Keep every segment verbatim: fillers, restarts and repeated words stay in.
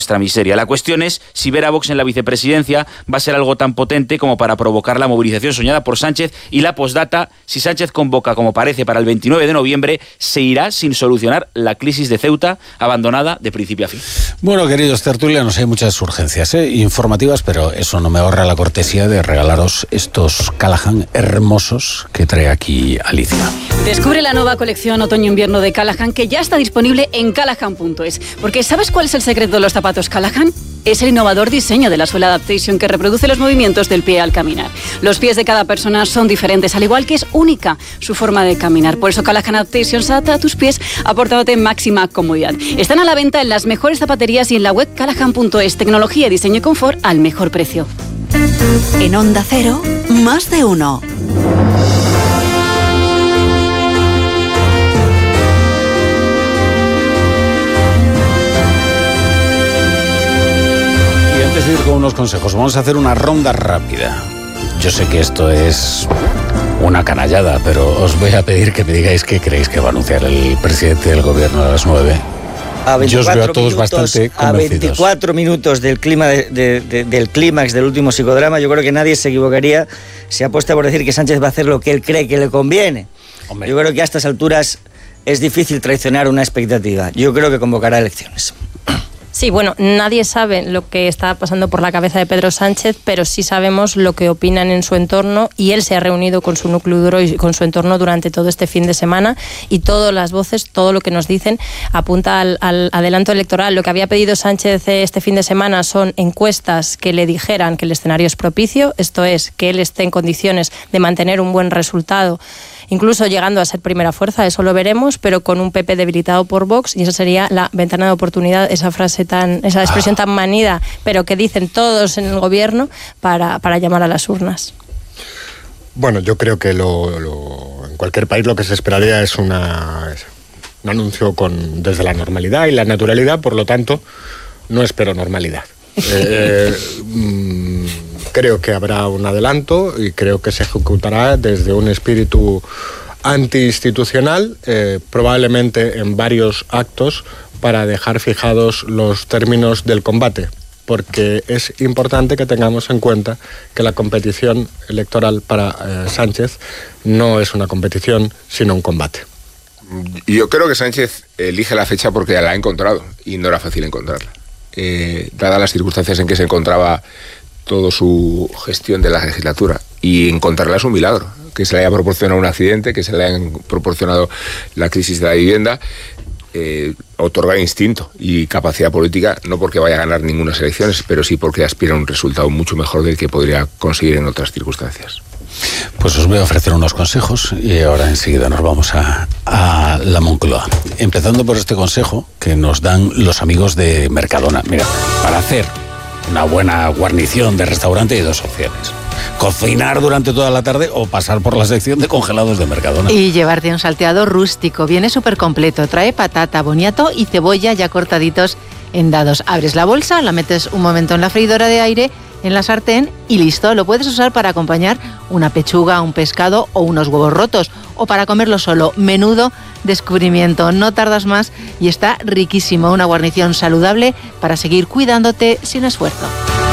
nuestra miseria. La cuestión es si ver a Vox en la vicepresidencia va a ser algo tan potente como para provocar la movilización soñada por Sánchez, y la postdata, si Sánchez convoca como parece para el veintinueve de noviembre, se irá sin solucionar la crisis de Ceuta, abandonada de principio a fin. Bueno, queridos tertulianos, hay muchas urgencias ¿eh? informativas, pero eso no me ahorra la cortesía de regalaros estos Callahan hermosos que trae aquí Alicia. Descubre la nueva colección otoño-invierno de Callahan, que ya está disponible en callahan punto es. Porque ¿sabes cuál es el secreto de los zapatos Callahan? Es el innovador diseño de la suela Adaptation, que reproduce los movimientos del pie al caminar. Los pies de cada persona son diferentes, al igual que es única su forma de caminar. Por eso Callahan Adaptation se adapta a tus pies, aportándote máxima comodidad. Están a la venta en las mejores zapaterías y en la web callahan punto es. Tecnología, diseño y confort al mejor precio. En Onda Cero, más de uno. Ir con unos consejos. Vamos a hacer una ronda rápida. Yo sé que esto es una canallada, pero os voy a pedir que me digáis qué creéis que va a anunciar el presidente del gobierno a las nueve. A Yo os veo a todos minutos, bastante convencidos. A veinticuatro minutos del clima de, de, de, del clímax del último psicodrama, yo creo que nadie se equivocaría si apuesta por decir que Sánchez va a hacer lo que él cree que le conviene. Hombre. Yo creo que a estas alturas es difícil traicionar una expectativa. Yo creo que convocará elecciones. Sí, bueno, nadie sabe lo que está pasando por la cabeza de Pedro Sánchez, pero sí sabemos lo que opinan en su entorno, y él se ha reunido con su núcleo duro y con su entorno durante todo este fin de semana, y todas las voces, todo lo que nos dicen apunta al, al adelanto electoral. Lo que había pedido Sánchez este fin de semana son encuestas que le dijeran que el escenario es propicio, esto es, que él esté en condiciones de mantener un buen resultado, incluso llegando a ser primera fuerza, eso lo veremos, pero con un P P debilitado por Vox, y esa sería la ventana de oportunidad, esa frase tan, esa expresión tan manida, pero que dicen todos en el gobierno para, para llamar a las urnas. Bueno, yo creo que lo, lo, en cualquier país lo que se esperaría es una, un anuncio con, desde la normalidad y la naturalidad, por lo tanto, no espero normalidad. Eh, mm, creo que habrá un adelanto y creo que se ejecutará desde un espíritu antiinstitucional, eh, probablemente en varios actos, para dejar fijados los términos del combate, porque es importante que tengamos en cuenta que la competición electoral para eh, Sánchez no es una competición, sino un combate. Yo creo que Sánchez elige la fecha porque la ha encontrado, y no era fácil encontrarla. Eh, dadas las circunstancias en que se encontraba toda su gestión de la legislatura, y encontrarla es un milagro, que se le haya proporcionado un accidente, que se le haya proporcionado la crisis de la vivienda, eh, otorga instinto y capacidad política, no porque vaya a ganar ninguna elecciones, pero sí porque aspira a un resultado mucho mejor del que podría conseguir en otras circunstancias. Pues os voy a ofrecer unos consejos y ahora enseguida nos vamos a, a la Moncloa. Empezando por este consejo que nos dan los amigos de Mercadona. Mira, para hacer una buena guarnición de restaurante hay dos opciones: cocinar durante toda la tarde o pasar por la sección de congelados de Mercadona. Y llevarte un salteado rústico. Viene súper completo. Trae patata, boniato y cebolla ya cortaditos en dados. Abres la bolsa, la metes un momento en la freidora de aire, en la sartén, y listo. Lo puedes usar para acompañar una pechuga, un pescado o unos huevos rotos, o para comerlo solo. Menudo descubrimiento. No tardas más y está riquísimo. Una guarnición saludable para seguir cuidándote sin esfuerzo.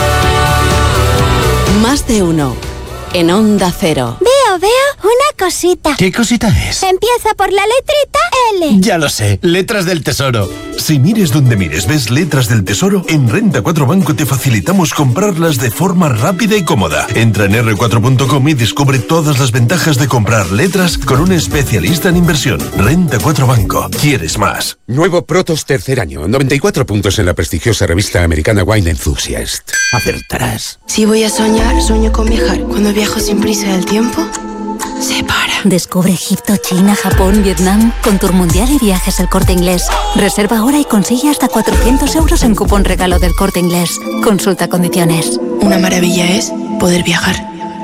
Más de uno. En Onda Cero. Veo, veo una cosita. ¿Qué cosita es? Empieza por la letrita L. Ya lo sé, Letras del Tesoro. Si mires donde mires, ves Letras del Tesoro, en Renta cuatro Banco te facilitamos comprarlas de forma rápida y cómoda. Entra en erre cuatro punto com y descubre todas las ventajas de comprar letras con un especialista en inversión. Renta cuatro Banco. ¿Quieres más? Nuevo Protos tercer año, noventa y cuatro puntos en la prestigiosa revista americana Wine Enthusiast. Acertarás. Si voy a soñar, sueño con viajar. Cuando viajo sin prisa del tiempo, se para. Descubre Egipto, China, Japón, Vietnam con Tour Mundial y Viajes El Corte Inglés. Reserva ahora y consigue hasta cuatrocientos euros en cupón regalo del Corte Inglés. Consulta condiciones. Una maravilla es poder viajar.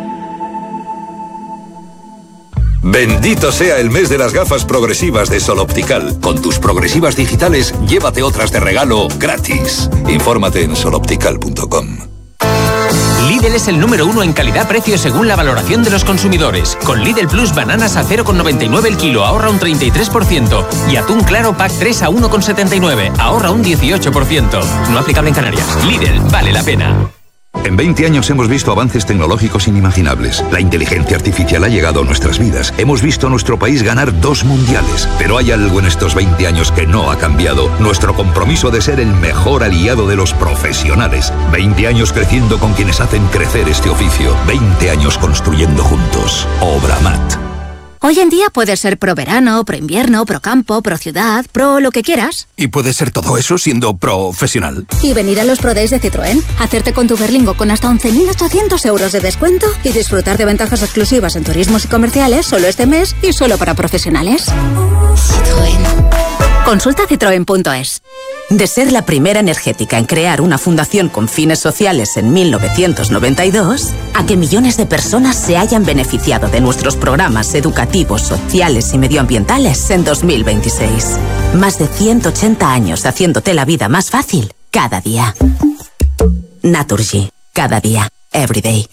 Bendito sea el mes de las gafas progresivas de Sol Optical. Con tus progresivas digitales, llévate otras de regalo gratis. Infórmate en sol optical punto com. Lidl es el número uno en calidad-precio según la valoración de los consumidores. Con Lidl Plus bananas a cero coma noventa y nueve el kilo, ahorra un treinta y tres por ciento. Y atún claro pack tres a uno coma setenta y nueve, ahorra un dieciocho por ciento. No aplicable en Canarias. Lidl, vale la pena. En veinte años hemos visto avances tecnológicos inimaginables. La inteligencia artificial ha llegado a nuestras vidas. Hemos visto a nuestro país ganar dos mundiales. Pero hay algo en estos veinte años que no ha cambiado. Nuestro compromiso de ser el mejor aliado de los profesionales. veinte años creciendo con quienes hacen crecer este oficio. veinte años construyendo juntos. Obramat. Hoy en día puedes ser pro verano, pro invierno, pro campo, pro ciudad, pro lo que quieras. Y puedes ser todo eso siendo profesional. Y venir a los Pro Days de Citroën, hacerte con tu Berlingo con hasta once mil ochocientos euros de descuento y disfrutar de ventajas exclusivas en turismos y comerciales solo este mes y solo para profesionales. Citroën. Consulta citroen punto es. De ser la primera energética en crear una fundación con fines sociales en mil novecientos noventa y dos, a que millones de personas se hayan beneficiado de nuestros programas educativos, sociales y medioambientales en dos mil veintiséis. Más de ciento ochenta años haciéndote la vida más fácil cada día. Naturgy. Cada día. Every day.